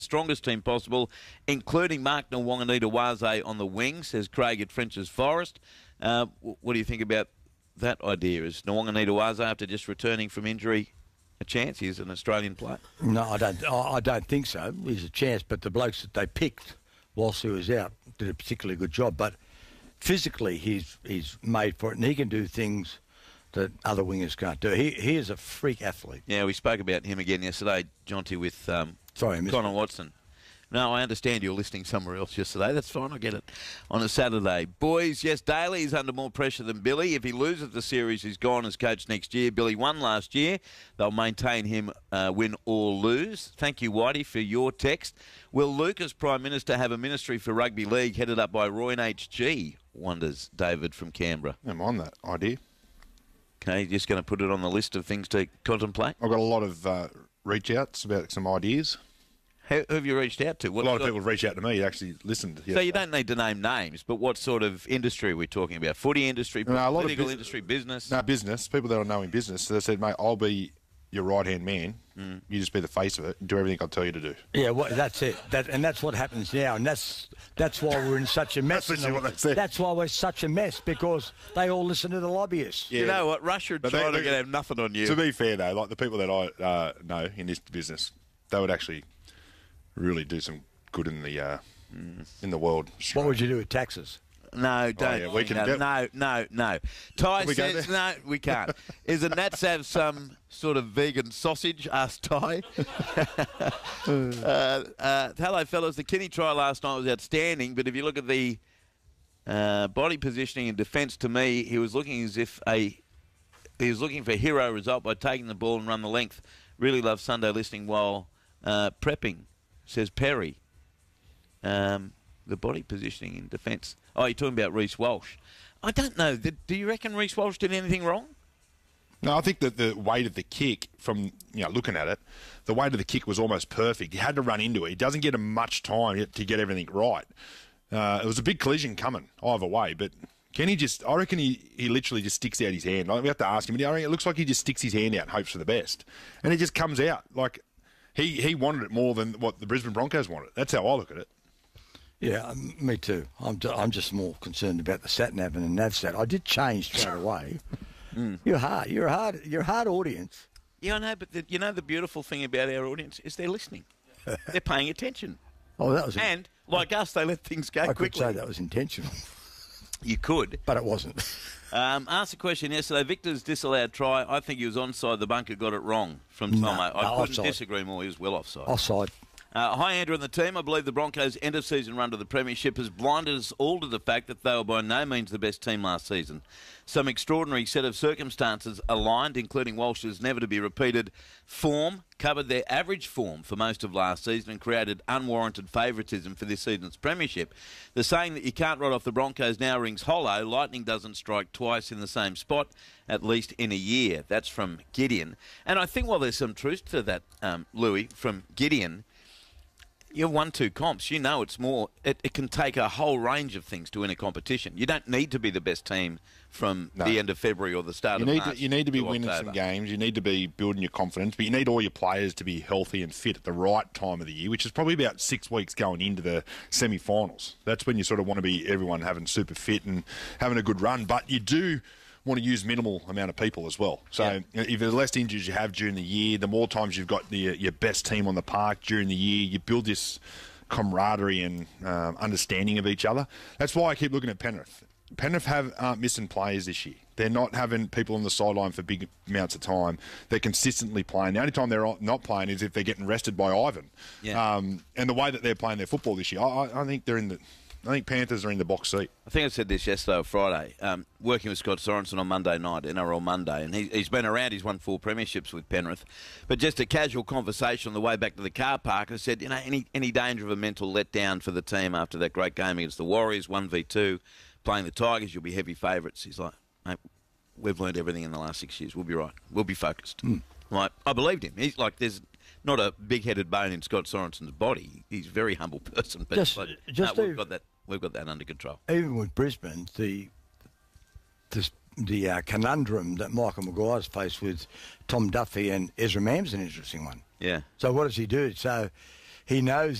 strongest team possible, including Mark Nwanganita-Waze on the wing, says Craig at French's Forest. What do you think about that idea? Is Nwanganita-Waze, after just returning from injury, a chance? He's an Australian player. No, I don't think so. He's a chance, but the blokes that they picked whilst he was out did a particularly good job. But physically, he's made for it, and he can do things that other wingers can't do. He is a freak athlete. Yeah, we spoke about him again yesterday, Jonty, with Connor Watson. No, I understand you're listening somewhere else yesterday. That's fine, I get it. On a Saturday. Boys, yes, Daly is under more pressure than Billy. If he loses the series, he's gone as coach next year. Billy won last year. They'll maintain him win or lose. Thank you, Whitey, for your text. Will Luke, as Prime Minister, have a ministry for rugby league headed up by Roy and HG? Wonders David from Canberra. I'm on that idea. Okay, just going to put it on the list of things to contemplate? I've got a lot of reach-outs about some ideas. Who have you reached out to? A lot of people have reached out to me, actually listened. So you don't need to name names, but what sort of industry are we talking about? Footy industry, political industry, business? No, business. People that I know in business. So they said, mate, I'll be your right-hand man. You just be the face of it and do everything I'll tell you to do. Yeah, well, that's it. And that's what happens now, and that's why we're in such a mess. That's what they said. That's why we're such a mess, because they all listen to the lobbyists. Yeah. You know what? Russia and China are going to have nothing on you. To be fair, though, like the people that I know in this business, they would actually really do some good in the world. What would you do with taxes? No, don't. Oh, yeah, no. Ty says, no, we can't. Is the Nats have some sort of vegan sausage? Asked Ty. Hello, fellas. The Kinney try last night was outstanding, but if you look at the body positioning and defence, to me, he was looking as if he was looking for a hero result by taking the ball and run the length. Really love Sunday listening while prepping, says Perry. The body positioning in defence. Oh, you're talking about Reece Walsh. I don't know. Do you reckon Reece Walsh did anything wrong? No, I think that the weight of the kick, from looking at it, the weight of the kick was almost perfect. He had to run into it. He doesn't get him much time to get everything right. It was a big collision coming either way, but Kenny I reckon he literally just sticks out his hand. We have to ask him, but I reckon it looks like he just sticks his hand out and hopes for the best. And it just comes out. Like, he wanted it more than what the Brisbane Broncos wanted. That's how I look at it. Yeah, me too. I'm just more concerned about the sat-nav and the nav-sat. I did change straight away. You're a hard audience. Yeah, I know, but the beautiful thing about our audience is they're listening. They're paying attention. Oh, that was. And like us, they let things go quickly. I could say that was intentional. You could, but it wasn't. Asked a question yesterday. Victor's disallowed try. I think he was onside. The bunker got it wrong from Tomo. I couldn't disagree more. He was well offside. Offside. Hi, Andrew and the team. I believe the Broncos' end-of-season run to the Premiership has blinded us all to the fact that they were by no means the best team last season. Some extraordinary set of circumstances aligned, including Walsh's never-to-be-repeated form, covered their average form for most of last season and created unwarranted favouritism for this season's Premiership. The saying that you can't write off the Broncos now rings hollow. Lightning doesn't strike twice in the same spot, at least in a year. That's from Gideon. And I think while there's some truth to that, Louis, from Gideon, you've won 2 comps. You know it's more. It can take a whole range of things to win a competition. You don't need to be the best team from the end of February or the start of March. You need to be winning some games. You need to be building your confidence. But you need all your players to be healthy and fit at the right time of the year, which is probably about 6 weeks going into the semi-finals. That's when you sort of want to be everyone having super fit and having a good run. But you do want to use minimal amount of people as well. So if the less injuries you have during the year, the more times you've got your best team on the park during the year, you build this camaraderie and understanding of each other. That's why I keep looking at Penrith. Penrith aren't missing players this year. They're not having people on the sideline for big amounts of time. They're consistently playing. The only time they're not playing is if they're getting rested by Ivan. Yeah. And the way that they're playing their football this year, I think they're in the... I think Panthers are in the box seat. I think I said this yesterday or Friday, working with Scott Sorensen on Monday night, NRL Monday, and he's been around, he's won 4 premierships with Penrith, but just a casual conversation on the way back to the car park, I said, any danger of a mental letdown for the team after that great game against the Warriors, 1v2, playing the Tigers, you'll be heavy favourites. He's like, mate, we've learned everything in the last 6 years, we'll be right, we'll be focused. Like, I believed him. He's like, there's not a big-headed bone in Scott Sorensen's body. He's a very humble person, but we've got that under control. Even with Brisbane, the conundrum that Michael Maguire's faced with Tom Duffy and Ezra Mam's an interesting one. Yeah. So what does he do? So he knows